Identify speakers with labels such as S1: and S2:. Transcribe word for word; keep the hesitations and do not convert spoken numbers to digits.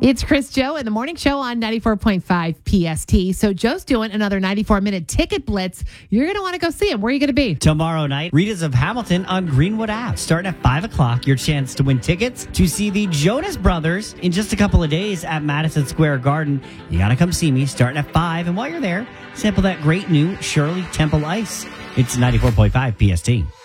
S1: It's Chris Joe in the morning show on ninety-four point five P S T. So Joe's doing another ninety-four minute ticket blitz. You're going to want to go see him. Where are you going to be?
S2: Tomorrow night, Rita's of Hamilton on Greenwood Ave. Starting at five o'clock, your chance to win tickets to see the Jonas Brothers in just a couple of days at Madison Square Garden. You got to come see me starting at five. And while you're there, sample that great new Shirley Temple Ice. It's ninety-four point five P S T.